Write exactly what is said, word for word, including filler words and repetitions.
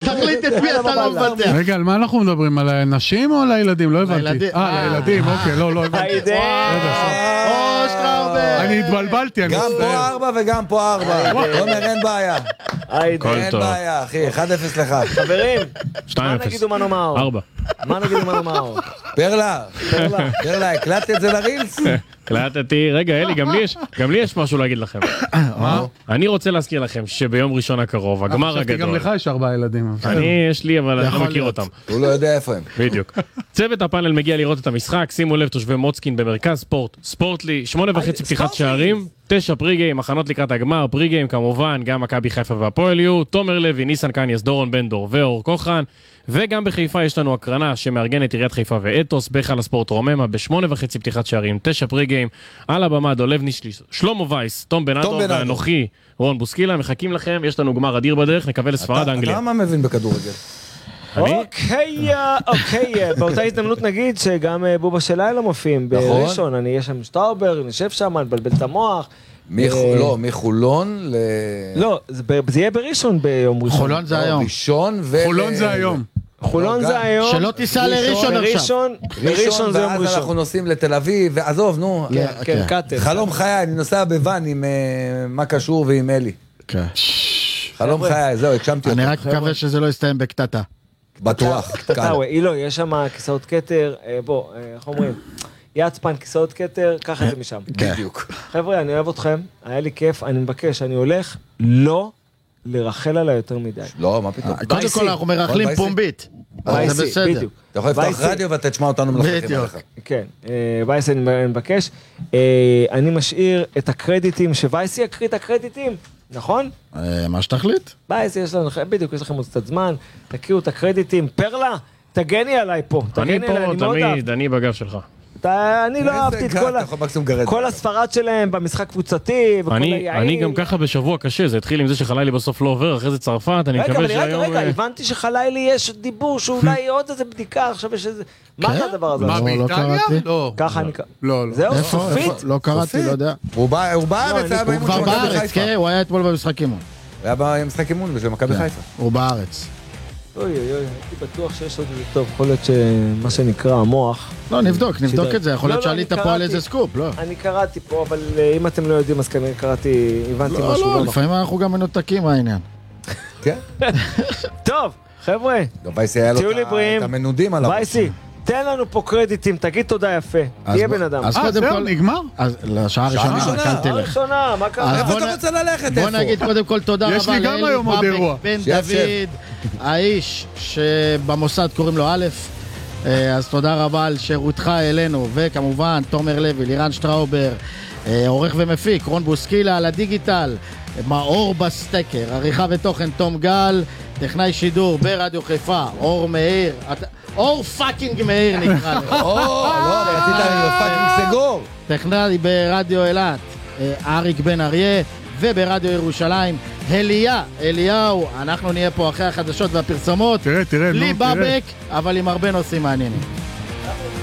תחליט את מי אתה לא מבטח. רגע, על מה אנחנו מדברים? על הנשים או על הילדים? לא הבנתי. אה, על הילדים, אוקיי, לא, לא הבנתי. או שטראובר. אני התבלבלתי, אני גם פה ארבע וגם פה ארבע. תומר, אין בעיה. אין בעיה, אחי, אחד אפס לך. חברים, מה נגידו מה נאמר? ארבע. מה נגידו מה נאמר? פרלה, פרלה, הקלטת את זה לרילס? הקלטתי, רגע, אלי, גם לי יש משהו להגיד לכם. מה? אני רוצה להזכיר לכם שביום ראשון הקרוב, הגמר הגדול. גם לך יש ארבעה ילדים. אני, יש לי, אבל אני לא מכיר אותם. הוא לא יודע איפה הם. בדיוק. צוות הפאנל מגיע לראות את המשחק, שימו לב, תושבי מוצקין במרכז ספורט, ספורטלי, שמונה וחצי פתיחת שערים, תשע פריגיים, הכנות לקראת הגמר, פריגיים כמובן, גם מכבי חיפה והפועל יהיו, תומר לוי, ניסן קניאס, דורון בן דור ואור כוחן, וגם בחיפה יש לנו הקרנה שמארגנת עיריית חיפה ואתוס, בהיכל הספורט רוממה, בשמונה וחצי פתיחת שערים, תשע פריגיים, על הבמה דולב נישליס, שלמה וייס, תום בנאדו ואנוכי, רון בוסקילה, מחכים לכם, יש לנו גמר אדיר בדרך, נקווה לספרד אנגליה. אתה מה מבין בכדורגל? אוקיי, אוקיי, באותה הזדמנות נגיד שגם בובה של לילה מופיעים בראשון, אני יש שם שטאובר, נשב שם, נבלבל את המוח. לא, מחולון ל... לא, זה יהיה בראשון ביום ראשון. חולון זה היום. ראשון ו... חולון זה היום. חולון זה היום. שלא תיסע לראשון עכשיו. ראשון, ראשון זה יום ואז ראשון. אנחנו נוסעים לתל אביב, ועזוב, נו. כן, קאטר. חלום חיי, אני נוסע בוואן עם מה קשור ועם אלי. חלום חיי, זהו, הקשמתי אותו. אני רק מקווה שזה לא יסתיים בקטטה. בטוח. קטטה, אילו, יש שם כיסאות כתר, בוא, איך אומרים? יצפן, כיסאות כתר, ככה זה משם. בדיוק. חבר'ה, אני אוהב אתכם, היה לי כיף, אני מבקש, אני הולך לא לרחל עליי יותר מדי. לא, מה פתאום? קודם כל אנחנו מרחלים פומבית. זה בסדר. אתה יכול לפתוח רדיו ואתה תשמע אותנו מלחכים עליך. כן, וייסי אני מבקש. אני משאיר את הקרדיטים, שווייסי יקריא את הקרדיטים, נכון? מה שתחליט? וייסי יש לנו, בדיוק, יש לכם עוד קצת זמן, תקריאו את הקרדיטים. פרלה, תגני עליי פה. אני פה תמיד, אני בגב שלך. אני לא אהבתי את כל הספרד שלהם במשחק קבוצתי. אני גם ככה בשבוע קשה, זה התחיל עם זה שחלילי בסוף לא עובר, אחרי זה צרפת, אני מקווה שהיום... רגע, רגע, הבנתי שחלילי יש דיבור שאולי עוד איזה בדיקה, עכשיו יש איזה... מה זה הדבר הזה? מה, באיטליה? לא. ככה אני... לא, לא. זהו, סופית? לא קראתי, לא יודע. הוא בארץ, היה באימון של מכבי חיפה. כן, הוא היה אתמול במשחק אימון. הוא היה במשחק אימון של מכבי חיפה. הוא בארץ. אוי אוי אוי, הייתי בטוח שיש עוד איזה טוב, יכול להיות שמה שנקרא המוח. לא, נבדוק, נבדוק את זה, יכול להיות שעלית פה על איזה סקופ, לא. אני קראתי פה, אבל אם אתם לא יודעים, אז כנראה קראתי, הבנתי משהו. לא, לא, לפעמים אנחנו גם מנותקים מהעניין. כן? טוב, חבר'ה, וייסי היה לו את המנודים עליו. וייסי, תן לנו פה קרדיטים, תגיד תודה יפה, תהיה בן אדם. אה, זהו, נגמר? אז לשעה הראשונה, כאן תלך. ראשונה, מה קרה? איפה אתה רוצה ללכת? בוא נגיד קודם כל תודה רבה יש לי גם היום עוד אירוע. בן דוד, האיש שבמוסד קוראים לו א', אז תודה רבה על שירותך אלינו, וכמובן תומר לוי, לירן שטראובר, עורך ומפיק, רון בוסקילה על הדיגיטל, מאור בסטקר, עריכה ותוכן תום גל, טכנאי שידור ברדיו חיפה, אור מאיר, אור פאקינג מאיר נקרא לי. אור, לא, רצית לי פאקינג סגור. טכנאי ברדיו אילת, אריק בן אריה, וברדיו ירושלים, אליה, אליהו, אנחנו נהיה פה אחרי החדשות והפרסומות. תראה, תראה, בלי בבק, אבל עם הרבה נושאים מעניינים.